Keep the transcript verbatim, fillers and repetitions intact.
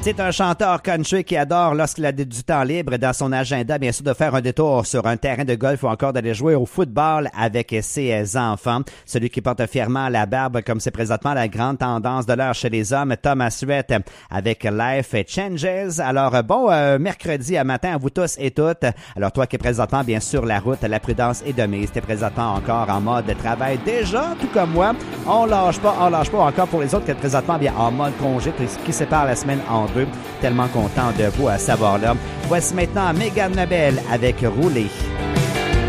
C'est un chanteur country qui adore, lorsqu'il a du temps libre dans son agenda, bien sûr, de faire un détour sur un terrain de golf ou encore d'aller jouer au football avec ses enfants. Celui qui porte fièrement la barbe, comme c'est présentement la grande tendance de l'heure chez les hommes, Thomas Rhett avec Life Changes. Alors, bon euh, mercredi à matin à vous tous et toutes. Alors, toi qui es présentement, bien sûr, la route, la prudence est de mise. T'es présentement encore en mode de travail. Déjà, tout comme moi, on lâche pas, on lâche pas encore pour les autres qui sont présentement bien en mode congé, qui sépare la semaine en deux. Tellement content de vous à savoir là. Voici maintenant Megan Nobel avec Rouler.